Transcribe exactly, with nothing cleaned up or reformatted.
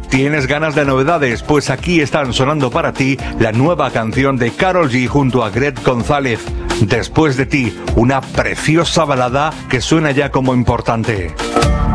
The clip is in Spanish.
¿Tienes ganas de novedades? Pues aquí están sonando para ti la nueva canción de Karol G junto a Greg González. Después de ti, una preciosa balada que suena ya como importante.